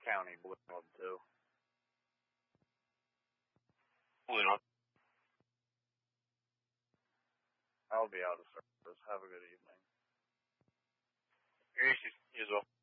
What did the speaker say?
County Blue Club, too. Blue. I'll be out of service. Have a good evening. You as well.